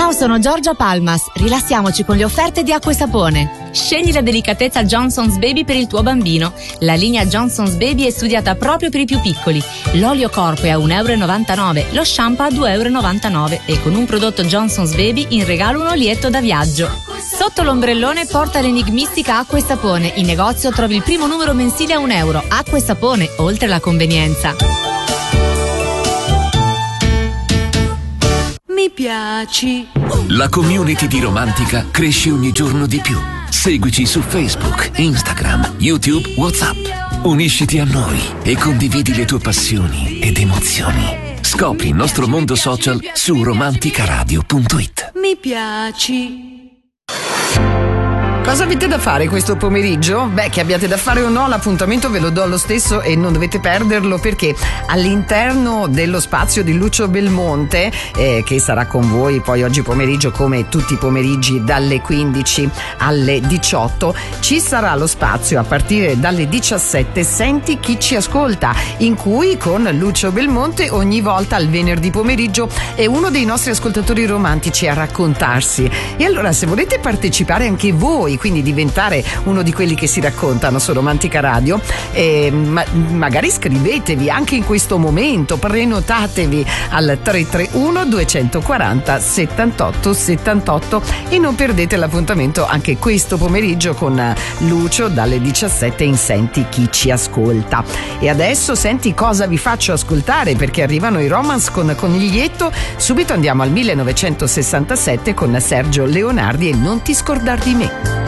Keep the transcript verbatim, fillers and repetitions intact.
Ciao, sono Giorgia Palmas. Rilassiamoci con le offerte di Acqua e Sapone. Scegli la delicatezza Johnson's Baby per il tuo bambino. La linea Johnson's Baby è studiata proprio per i più piccoli. L'olio corpo è a uno e novantanove euro, lo shampoo a due e novantanove euro e con un prodotto Johnson's Baby in regalo un olietto da viaggio. Sotto l'ombrellone porta l'enigmistica Acqua e Sapone. In negozio trovi il primo numero mensile a un euro. Acqua e Sapone, oltre la convenienza. Mi piaci. La community di Romantica cresce ogni giorno di più. Seguici su Facebook, Instagram, YouTube, WhatsApp. Unisciti a noi e condividi le tue passioni ed emozioni. Scopri il nostro mondo social su romanticaradio punto it. Mi piaci. Cosa avete da fare questo pomeriggio? Beh, che abbiate da fare o no, l'appuntamento ve lo do lo stesso e non dovete perderlo, perché all'interno dello spazio di Lucio Belmonte, eh, che sarà con voi poi oggi pomeriggio come tutti i pomeriggi dalle quindici alle diciotto, ci sarà lo spazio a partire dalle diciassette Senti chi ci ascolta, in cui con Lucio Belmonte ogni volta al venerdì pomeriggio è uno dei nostri ascoltatori romantici a raccontarsi. E allora, se volete partecipare anche voi, quindi diventare uno di quelli che si raccontano su Romantica Radio, eh, ma, magari scrivetevi anche in questo momento, prenotatevi al tre tre uno due quattro zero settantotto settantotto e non perdete l'appuntamento anche questo pomeriggio con Lucio dalle diciassette in Senti chi ci ascolta. E adesso senti cosa vi faccio ascoltare, perché arrivano i Romance con Coniglietto. Subito andiamo al millenovecentosessantasette con Sergio Leonardi e Non ti scordar di me.